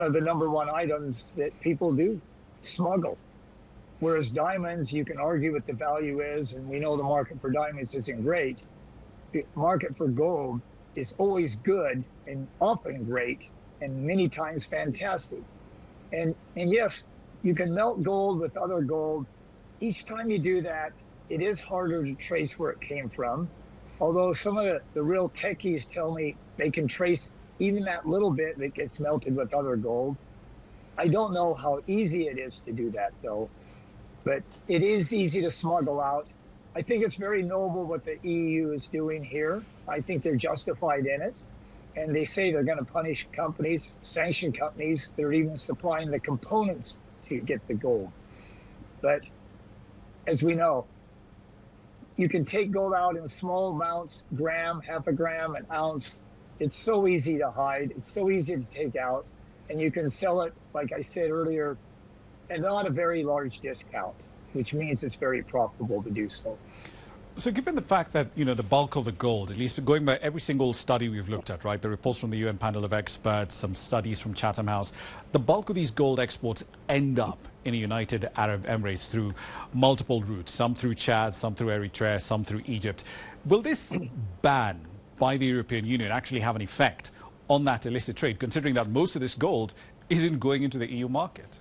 of the number one items that people do smuggle. Whereas diamonds, you can argue what the value is, and we know the market for diamonds isn't great. The market for gold is always good and often great and many times fantastic. And yes, you can melt gold with other gold. Each time you do that, it is harder to trace where it came from. Although some of the real techies tell me they can trace even that little bit that gets melted with other gold. I don't know how easy it is to do that, though, but it is easy to smuggle out. I think it's very noble what the EU is doing here. I think they're justified in it. And they say they're going to punish companies, sanction companies. They're even supplying the components to get the gold. But as we know, you can take gold out in small amounts, gram, half a gram, an ounce. It's so easy to hide. It's so easy to take out. And you can sell it, like I said earlier, at not a very large discount, which means it's very profitable to do so. So given the fact that, the bulk of the gold, at least going by every single study we've looked at, right, the reports from the UN panel of experts, some studies from Chatham House, the bulk of these gold exports end up in the United Arab Emirates through multiple routes, some through Chad, some through Eritrea, some through Egypt. Will this ban by the European Union actually have an effect on that illicit trade, considering that most of this gold isn't going into the EU market?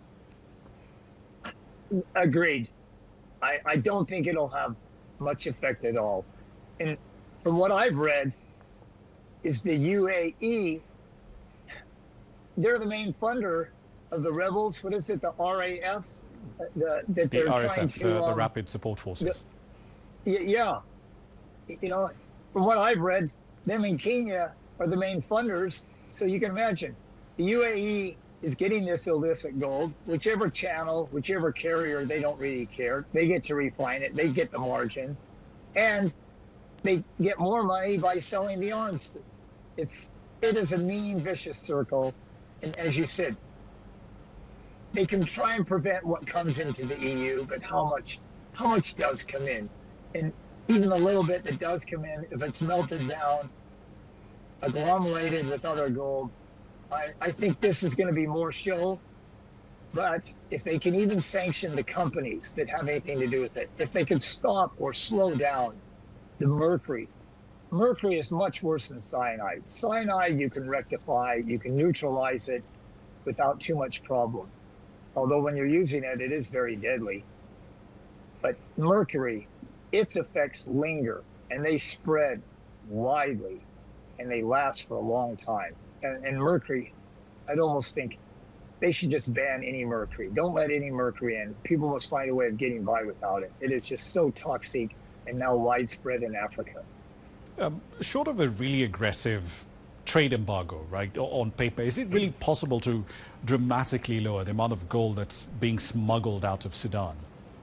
Agreed. I don't think it'll have much effect at all. And from what I've read, is the UAE, they're the main funder of the rebels. What is it, the RAF? That they're RSF, trying to, the Rapid Support Forces. Yeah. From what I've read, them in Kenya are the main funders. So you can imagine, the UAE is getting this illicit gold, whichever channel, whichever carrier, they don't really care. They get to refine it. They get the margin. And they get more money by selling the arms. It is a mean, vicious circle. And as you said, they can try and prevent what comes into the EU, but how much does come in? And even a little bit that does come in, if it's melted down, agglomerated with other gold, I think this is going to be more show, but if they can even sanction the companies that have anything to do with it, if they could stop or slow down the mercury is much worse than cyanide. Cyanide you can rectify, you can neutralize it without too much problem. Although when you're using it, it is very deadly. But mercury, its effects linger and they spread widely and they last for a long time. And mercury, I'd almost think they should just ban any mercury. Don't let any mercury in. People must find a way of getting by without it. It is just so toxic and now widespread in Africa. Short of a really aggressive trade embargo, right, on paper, is it really possible to dramatically lower the amount of gold that's being smuggled out of Sudan?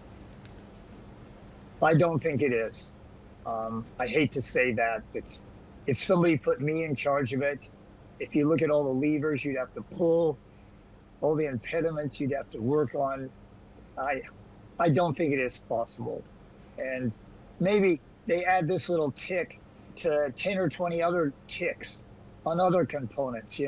I don't think it is. I hate to say that. If somebody put me in charge of it, if you look at all the levers you'd have to pull, all the impediments you'd have to work on, I don't think it is possible. And maybe they add this little tick to 10 or 20 other ticks on other components.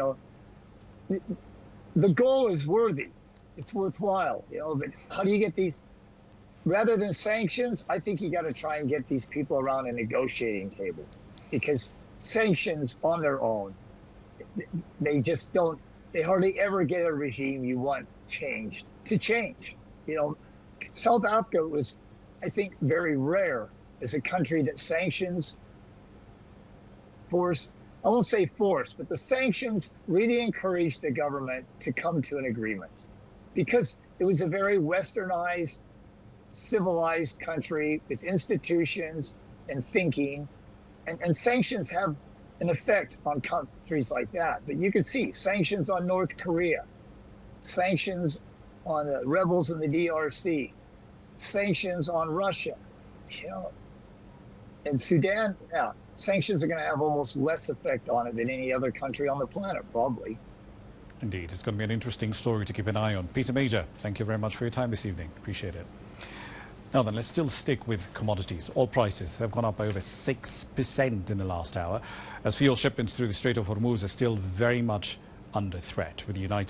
The goal is worthy. It's worthwhile, but how do you get these? Rather than sanctions, I think you got to try and get these people around a negotiating table, because sanctions on their own, they just don't, they hardly ever get a regime you want changed to change. South Africa was, I think, very rare as a country that sanctions forced, I won't say forced, but the sanctions really encouraged the government to come to an agreement, because it was a very westernized, civilized country with institutions and thinking, and sanctions have an effect on countries like that. But you can see sanctions on North Korea, sanctions on the rebels in the DRC, sanctions on Russia, and Sudan. Yeah, sanctions are going to have almost less effect on it than any other country on the planet, probably. Indeed, it's going to be an interesting story to keep an eye on. Peter Major, thank you very much for your time this evening. Appreciate it. Now then, let's still stick with commodities. Oil prices have gone up by over 6% in the last hour, as fuel shipments through the Strait of Hormuz are still very much under threat, with the United